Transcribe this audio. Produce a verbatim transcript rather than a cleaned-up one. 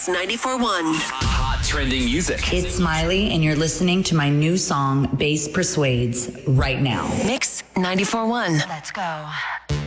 ninety-four point one. Hot trending music. It's Smiley, and you're listening to my new song, Bass Persuades, right now. Mix ninety-four point one. Let's go.